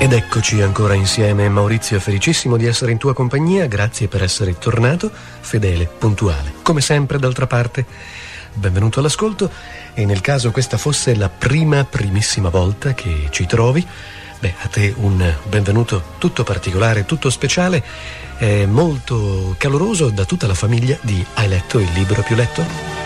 Ed eccoci ancora insieme, Maurizio, felicissimo di essere in tua compagnia, grazie per essere tornato, fedele, puntuale. Come sempre, d'altra parte, benvenuto all'ascolto, e nel caso questa fosse la primissima volta che ci trovi, a te un benvenuto tutto particolare, tutto speciale, molto caloroso da tutta la famiglia di Hai letto il libro più letto?